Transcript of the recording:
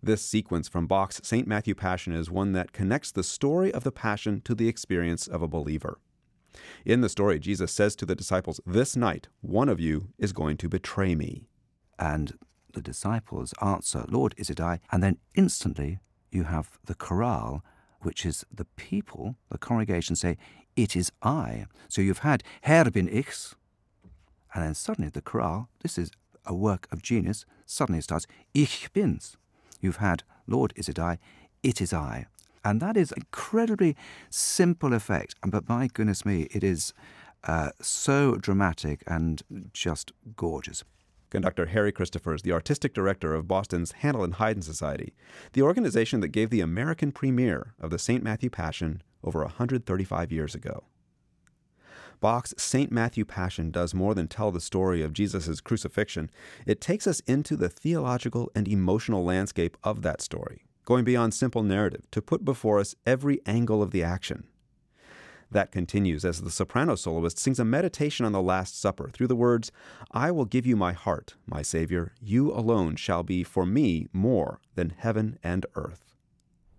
This sequence from Bach's St. Matthew Passion is one that connects the story of the Passion to the experience of a believer. In the story, Jesus says to the disciples, "This night, one of you is going to betray me." And the disciples answer, "Lord, is it I?" And then instantly you have the chorale, which is the people, the congregation say, "It is I." So you've had Herr bin ich, and then suddenly the chorale, this is a work of genius, suddenly it starts, "Ich bin's." You've had, "Lord, is it I?" "It is I." And that is an incredibly simple effect, but my goodness me, it is so dramatic and just gorgeous. Conductor Harry Christopher is the artistic director of Boston's Handel and Haydn Society, the organization that gave the American premiere of the St. Matthew Passion over 135 years ago. Bach's St. Matthew Passion does more than tell the story of Jesus' crucifixion. It takes us into the theological and emotional landscape of that story, going beyond simple narrative to put before us every angle of the action. That continues as the soprano soloist sings a meditation on the Last Supper through the words, "I will give you my heart, my Savior. You alone shall be for me more than heaven and earth."